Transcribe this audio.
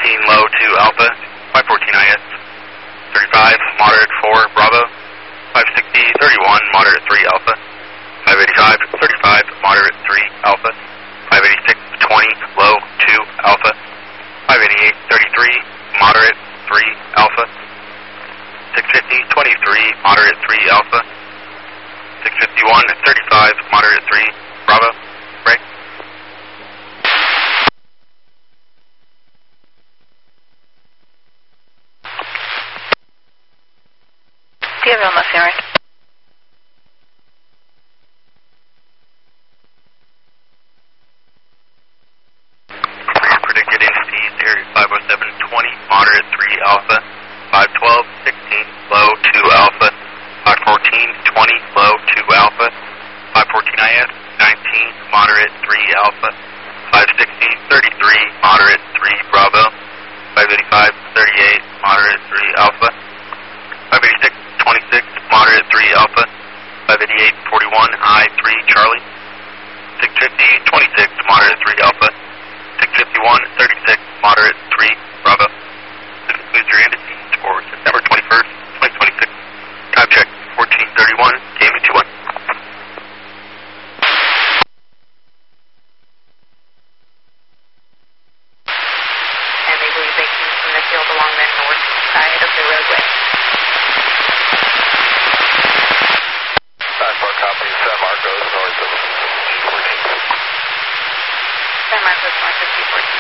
low 2 Alpha, 514 IS, 35, moderate 4 Bravo, 560, 31, moderate 3 Alpha, 585, 35, moderate 3 Alpha, 586, 20, low 2 Alpha, 588, 33, moderate 3 Alpha, 650, 23, moderate 3 Alpha, 651, 35, moderate 3 Bravo, break. Dear Vilma Ferry. Predicted indices, area 50720, moderate 3 Alpha, 512, 16, low 2 Alpha, 514, 20, low 2 Alpha, 514 IS, 19, moderate 3 Alpha, 560, 33, moderate 3 Bravo, 585, 38, moderate 3 Alpha, 586, 26, moderate 3 Alpha, 588, 41, I 3 Charlie, 650, 26, moderate 3 Alpha, 651, 36, moderate 3 Bravo. This concludes your indices for September 21st, 2026. Time check, 1431, KME 21. And they believe they came from the field along the north side of the roadway. 9-4 copy, San Marcos north of G14. San Marcos north of G14.